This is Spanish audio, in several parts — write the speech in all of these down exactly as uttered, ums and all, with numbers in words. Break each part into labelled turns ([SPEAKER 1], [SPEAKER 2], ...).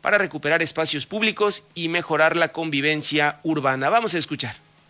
[SPEAKER 1] para recuperar espacios públicos y mejorar la convivencia urbana. Vamos a escuchar.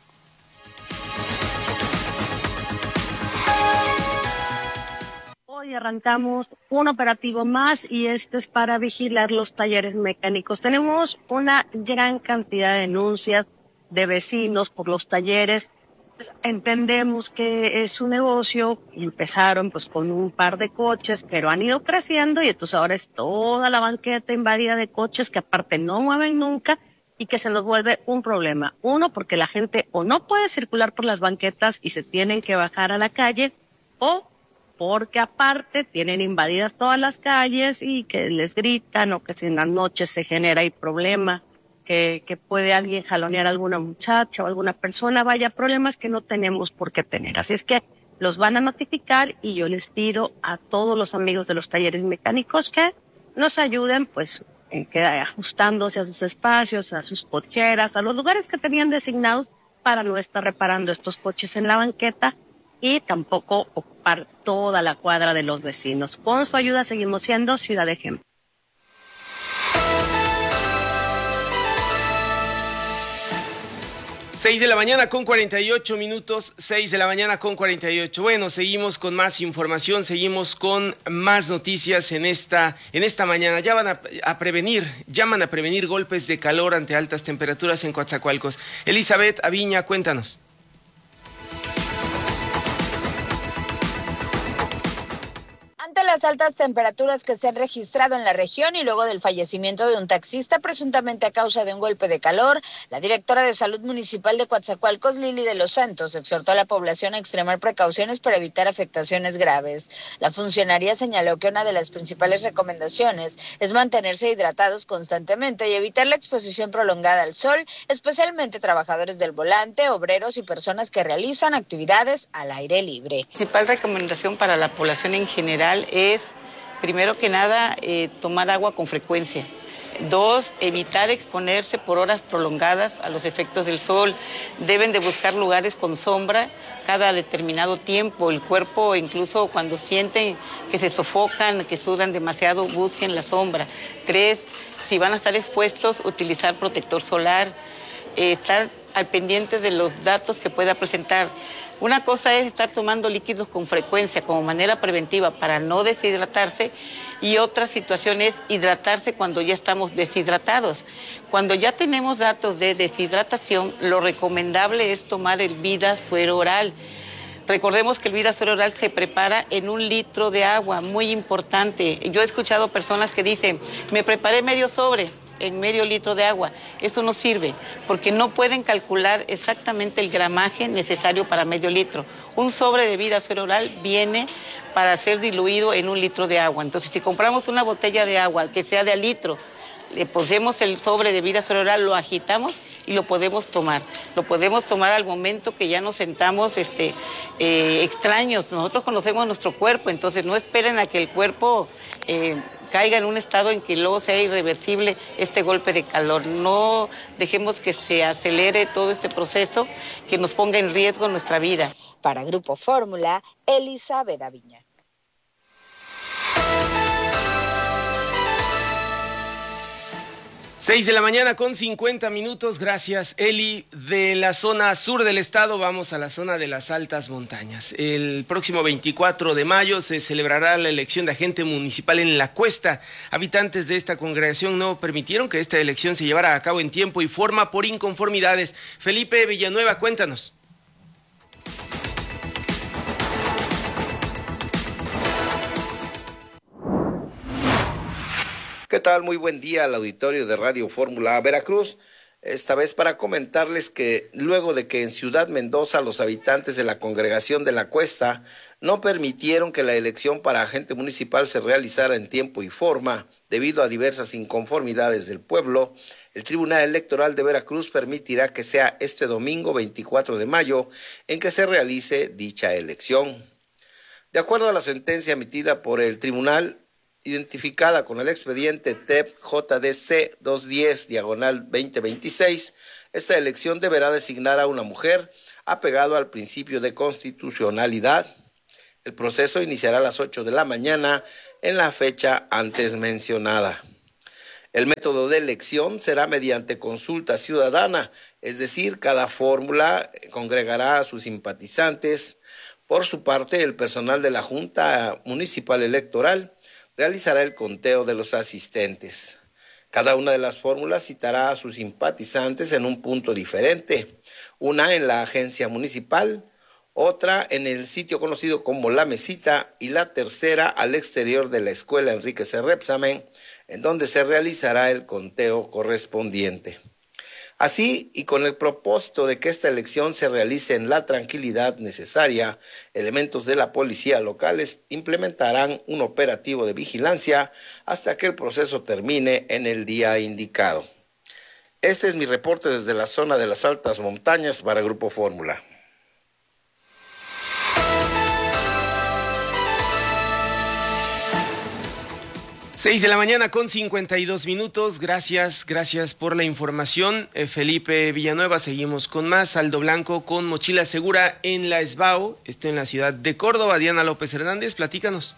[SPEAKER 2] Hoy arrancamos un operativo más y este es para vigilar los talleres mecánicos. Tenemos una gran cantidad de denuncias de vecinos por los talleres. Entendemos que es un negocio, empezaron pues con un par de coches, pero han ido creciendo y entonces ahora es toda la banqueta invadida de coches que aparte no mueven nunca y que se nos vuelve un problema. Uno, porque la gente o no puede circular por las banquetas y se tienen que bajar a la calle, o porque aparte tienen invadidas todas las calles y que les gritan o que si en las noches se genera ahí problema, que, que puede alguien jalonear a alguna muchacha o alguna persona, vaya, problemas que no tenemos por qué tener. Así es que los van a notificar y yo les pido a todos los amigos de los talleres mecánicos que nos ayuden pues en que ajustándose a sus espacios, a sus cocheras, a los lugares que tenían designados para no estar reparando estos coches en la banqueta y tampoco ocupar toda la cuadra de los vecinos. Con su ayuda seguimos siendo ciudad de ejemplo.
[SPEAKER 1] Seis de la mañana con cuarenta y ocho minutos, seis de la mañana con cuarenta y ocho. Bueno, seguimos con más información, seguimos con más noticias en esta, en esta mañana. Ya van a, a prevenir, llaman a prevenir golpes de calor ante altas temperaturas en Coatzacoalcos. Elizabeth Aviña, cuéntanos.
[SPEAKER 3] Ante las altas temperaturas que se han registrado en la región y luego del fallecimiento de un taxista presuntamente a causa de un golpe de calor, la directora de Salud Municipal de Coatzacoalcos, Lili de los Santos, exhortó a la población a extremar precauciones para evitar afectaciones graves. La funcionaria señaló que una de las principales recomendaciones es mantenerse hidratados constantemente y evitar la exposición prolongada al sol, especialmente trabajadores del volante, obreros y personas que realizan actividades al aire libre.
[SPEAKER 4] La principal recomendación para la población en general es, primero que nada, eh, tomar agua con frecuencia. Dos, evitar exponerse por horas prolongadas a los efectos del sol. Deben de buscar lugares con sombra cada determinado tiempo. El cuerpo, incluso cuando sienten que se sofocan, que sudan demasiado, busquen la sombra. Tres, si van a estar expuestos, utilizar protector solar. Eh, estar al pendiente de los datos que pueda presentar. Una cosa es estar tomando líquidos con frecuencia como manera preventiva para no deshidratarse y otra situación es hidratarse cuando ya estamos deshidratados. Cuando ya tenemos datos de deshidratación, lo recomendable es tomar el Vida Suero Oral. Recordemos que el Vida Suero Oral se prepara en un litro de agua, muy importante. Yo he escuchado personas que dicen, me preparé medio sobre en medio litro de agua. Eso no sirve porque no pueden calcular exactamente el gramaje necesario para medio litro. Un sobre de Vida Suero Oral viene para ser diluido en un litro de agua. Entonces, si compramos una botella de agua que sea de a litro, le ponemos el sobre de Vida Suero Oral, lo agitamos y lo podemos tomar. Lo podemos tomar al momento que ya nos sentamos este, eh, extraños. Nosotros conocemos nuestro cuerpo, entonces no esperen a que el cuerpo Eh, caiga en un estado en que luego sea irreversible este golpe de calor. No dejemos que se acelere todo este proceso que nos ponga en riesgo nuestra vida.
[SPEAKER 3] Para Grupo Fórmula, Elizabeth Aviña.
[SPEAKER 1] Seis de la mañana con cincuenta minutos, gracias Eli. De la zona sur del estado vamos a la zona de las altas montañas. El próximo veinticuatro de mayo se celebrará la elección de agente municipal en La Cuesta. Habitantes de esta congregación no permitieron que esta elección se llevara a cabo en tiempo y forma por inconformidades. Felipe Villanueva, cuéntanos.
[SPEAKER 5] ¿Qué tal? Muy buen día al auditorio de Radio Fórmula Veracruz. Esta vez para comentarles que luego de que en Ciudad Mendoza los habitantes de la congregación de La Cuesta no permitieron que la elección para agente municipal se realizara en tiempo y forma, debido a diversas inconformidades del pueblo, el Tribunal Electoral de Veracruz permitirá que sea este domingo veinticuatro de mayo en que se realice dicha elección. De acuerdo a la sentencia emitida por el tribunal, identificada con el expediente T E P J D C doscientos diez diagonal veinte veintiséis, esta elección deberá designar a una mujer apegado al principio de constitucionalidad. El proceso iniciará a las ocho de la mañana en la fecha antes mencionada. El método de elección será mediante consulta ciudadana, es decir, cada fórmula congregará a sus simpatizantes. Por su parte, el personal de la Junta Municipal Electoral realizará el conteo de los asistentes. Cada una de las fórmulas citará a sus simpatizantes en un punto diferente, una en la agencia municipal, otra en el sitio conocido como La Mesita y la tercera al exterior de la escuela Enrique C. Rebsamen, en donde se realizará el conteo correspondiente. Así, y con el propósito de que esta elección se realice en la tranquilidad necesaria, elementos de la policía locales implementarán un operativo de vigilancia hasta que el proceso termine en el día indicado. Este es mi reporte desde la zona de las altas montañas para Grupo Fórmula.
[SPEAKER 1] Seis de la mañana con cincuenta y dos minutos. Gracias, gracias por la información. Eh, Felipe Villanueva, seguimos con más. Saldo blanco con mochila segura en la SBAO, esto en la ciudad de Córdoba. Diana López Hernández, platícanos.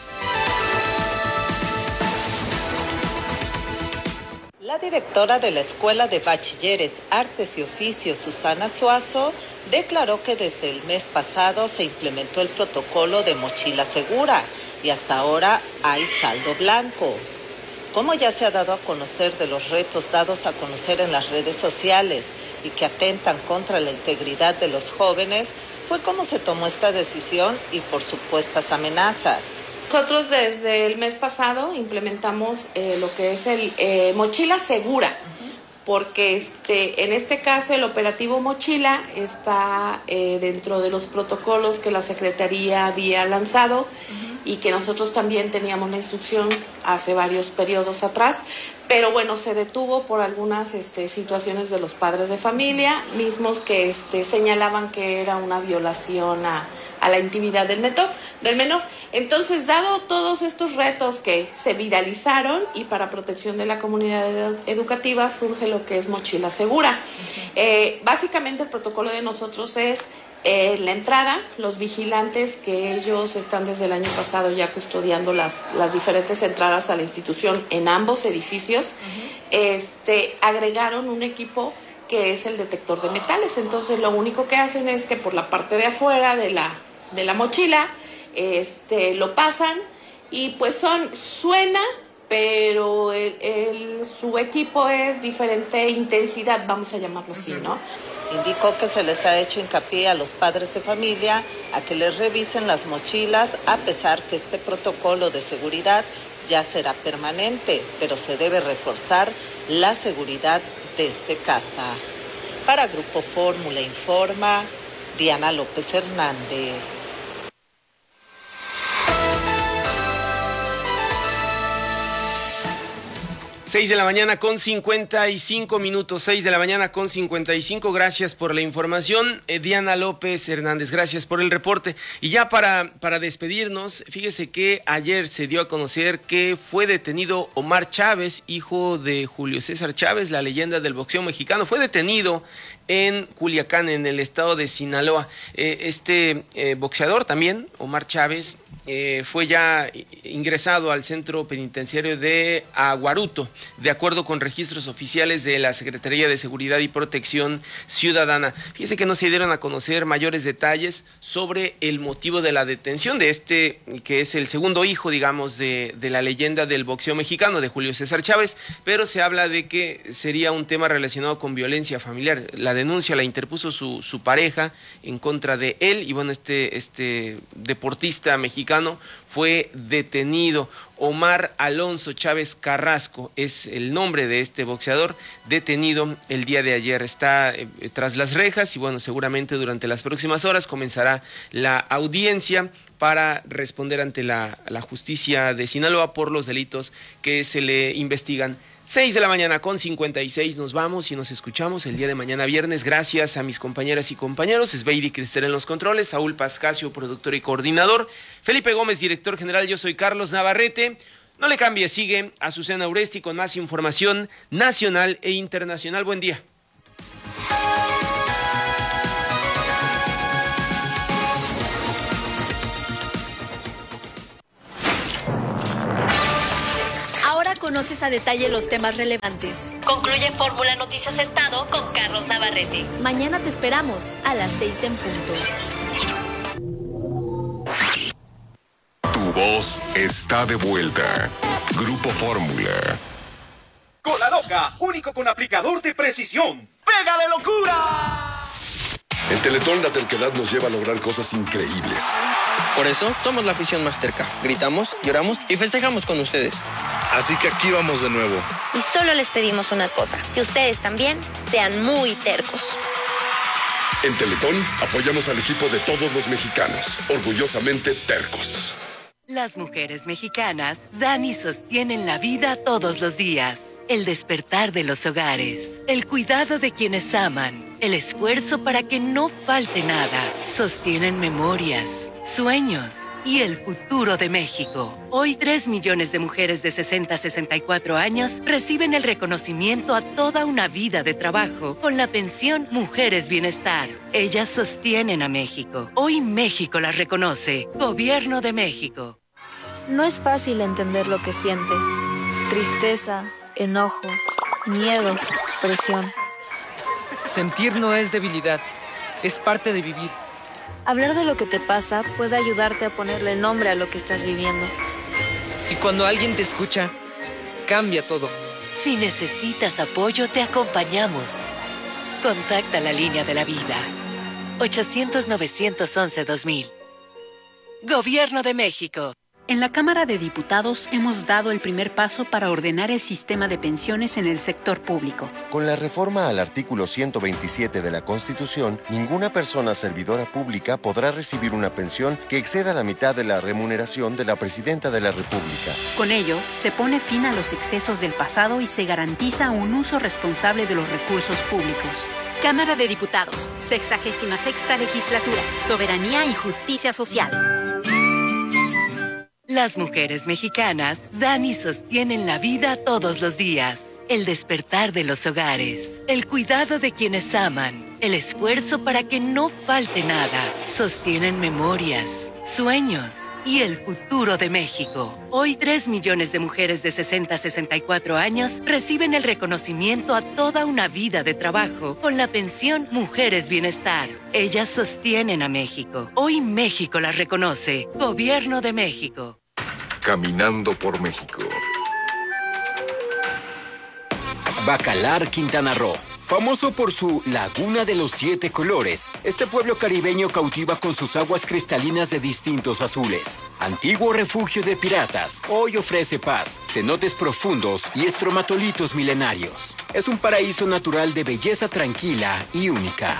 [SPEAKER 6] La directora de la Escuela de Bachilleres, Artes y Oficios, Susana Suazo, declaró que desde el mes pasado se implementó el protocolo de mochila segura y hasta ahora hay saldo blanco. Como ya se ha dado a conocer de los retos dados a conocer en las redes sociales y que atentan contra la integridad de los jóvenes, fue como se tomó esta decisión y por supuestas amenazas.
[SPEAKER 7] Nosotros desde el mes pasado implementamos eh, lo que es el eh, mochila segura, porque este, en este caso el operativo mochila está eh, dentro de los protocolos que la Secretaría había lanzado uh-huh. y que nosotros también teníamos la instrucción hace varios periodos atrás, pero bueno, se detuvo por algunas este, situaciones de los padres de familia, mismos que este, señalaban que era una violación a, a la intimidad del menor, del menor. Entonces, dado todos estos retos que se viralizaron y para protección de la comunidad edu- educativa, surge lo que es mochila segura. Uh-huh. Eh, básicamente el protocolo de nosotros es eh, la entrada, los vigilantes que ellos están desde el año pasado ya custodiando las, las diferentes entradas a la institución en ambos edificios, uh-huh. este, agregaron un equipo que es el detector de metales. Entonces lo único que hacen es que por la parte de afuera de la, de la mochila este, lo pasan y pues son, suena, pero el, el, su equipo es diferente intensidad, vamos a llamarlo así, ¿no?
[SPEAKER 6] Indicó que se les ha hecho hincapié a los padres de familia a que les revisen las mochilas, a pesar que este protocolo de seguridad ya será permanente, pero se debe reforzar la seguridad desde casa. Para Grupo Fórmula informa Diana López Hernández.
[SPEAKER 1] Seis de la mañana con cincuenta y cinco minutos, seis de la mañana con cincuenta y cinco, gracias por la información, eh, Diana López Hernández, gracias por el reporte. Y ya para, para despedirnos, fíjese que ayer se dio a conocer que fue detenido Omar Chávez, hijo de Julio César Chávez, la leyenda del boxeo mexicano, fue detenido en Culiacán, en el estado de Sinaloa. Eh, este eh, boxeador también, Omar Chávez, eh, fue ya ingresado al centro penitenciario de Aguaruto, de acuerdo con registros oficiales de la Secretaría de Seguridad y Protección Ciudadana. Fíjese que no se dieron a conocer mayores detalles sobre el motivo de la detención de este, que es el segundo hijo, digamos, de, de la leyenda del boxeo mexicano, de Julio César Chávez, pero se habla de que sería un tema relacionado con violencia familiar. La denuncia la interpuso su, su pareja en contra de él y bueno, este, este deportista mexicano fue detenido. Omar Alonso Chávez Carrasco es el nombre de este boxeador, detenido el día de ayer. Está eh, tras las rejas y bueno, seguramente durante las próximas horas comenzará la audiencia para responder ante la, la justicia de Sinaloa por los delitos que se le investigan. Seis de la mañana con cincuenta y seis, nos vamos y nos escuchamos el día de mañana viernes. Gracias a mis compañeras y compañeros, Esbeidi Cristel en los controles, Saúl Pascasio, productor y coordinador, Felipe Gómez, director general, yo soy Carlos Navarrete. No le cambie, sigue Azucena Uresti con más información nacional e internacional. Buen día.
[SPEAKER 8] Con conoces a detalle los temas relevantes.
[SPEAKER 9] Concluye Fórmula Noticias Estado con Carlos Navarrete.
[SPEAKER 8] Mañana te esperamos a las seis en punto.
[SPEAKER 10] Tu voz está de vuelta. Grupo Fórmula.
[SPEAKER 11] Cola Loca, único con aplicador de precisión. ¡Pega de locura!
[SPEAKER 12] En Teletón la terquedad nos lleva a lograr cosas increíbles.
[SPEAKER 13] Por eso somos la afición más terca. Gritamos, lloramos y festejamos con ustedes.
[SPEAKER 12] Así que aquí vamos de nuevo.
[SPEAKER 14] Y solo les pedimos una cosa, que ustedes también sean muy tercos.
[SPEAKER 12] En Teletón apoyamos al equipo de todos los mexicanos, orgullosamente tercos.
[SPEAKER 15] Las mujeres mexicanas dan y sostienen la vida todos los días. El despertar de los hogares, el cuidado de quienes aman, el esfuerzo para que no falte nada. Sostienen memorias, sueños y el futuro de México. Hoy tres millones de mujeres de sesenta a sesenta y cuatro años reciben el reconocimiento a toda una vida de trabajo con la pensión Mujeres Bienestar. Ellas sostienen a México. Hoy México las reconoce. Gobierno de México.
[SPEAKER 16] No es fácil entender lo que sientes. Tristeza, enojo, miedo, presión.
[SPEAKER 17] Sentir no es debilidad, es parte de vivir.
[SPEAKER 16] Hablar de lo que te pasa puede ayudarte a ponerle nombre a lo que estás viviendo.
[SPEAKER 17] Y cuando alguien te escucha, cambia todo.
[SPEAKER 15] Si necesitas apoyo, te acompañamos. Contacta la línea de la vida. ochocientos, novecientos once, dos mil. Gobierno de México.
[SPEAKER 18] En la Cámara de Diputados hemos dado el primer paso para ordenar el sistema de pensiones en el sector público.
[SPEAKER 19] Con la reforma al artículo ciento veintisiete de la Constitución, ninguna persona servidora pública podrá recibir una pensión que exceda la mitad de la remuneración de la Presidenta de la República.
[SPEAKER 18] Con ello, se pone fin a los excesos del pasado y se garantiza un uso responsable de los recursos públicos. Cámara de Diputados, sexagésima sexta legislatura, Soberanía y Justicia Social.
[SPEAKER 15] Las mujeres mexicanas dan y sostienen la vida todos los días. El despertar de los hogares, el cuidado de quienes aman, el esfuerzo para que no falte nada. Sostienen memorias, sueños y el futuro de México. Hoy tres millones de mujeres de sesenta a sesenta y cuatro años reciben el reconocimiento a toda una vida de trabajo con la pensión Mujeres Bienestar. Ellas sostienen a México. Hoy México las reconoce. Gobierno de México.
[SPEAKER 10] Caminando por México.
[SPEAKER 20] Bacalar, Quintana Roo. Famoso por su Laguna de los Siete Colores, este pueblo caribeño cautiva con sus aguas cristalinas de distintos azules. Antiguo refugio de piratas, hoy ofrece paz, cenotes profundos y estromatolitos milenarios. Es un paraíso natural de belleza tranquila y única.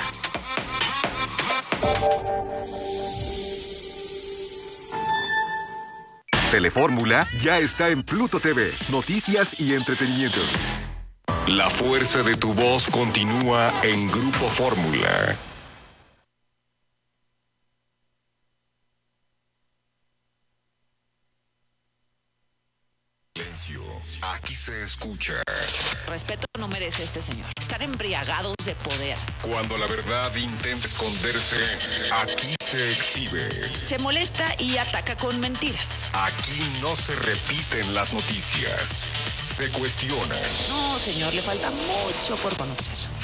[SPEAKER 10] Telefórmula ya está en Pluto T V, noticias y entretenimiento. La fuerza de tu voz continúa en Grupo Fórmula. Aquí se escucha.
[SPEAKER 21] Respeto no merece este señor. Estar embriagados de poder.
[SPEAKER 10] Cuando la verdad intenta esconderse, aquí se exhibe.
[SPEAKER 21] Se molesta y ataca con mentiras.
[SPEAKER 10] Aquí no se repiten las noticias, se cuestionan.
[SPEAKER 21] No, señor, le falta mucho por conocer.